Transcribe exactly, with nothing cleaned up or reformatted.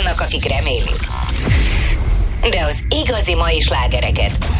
vannak, akik remélik. De az igazi mai slágereket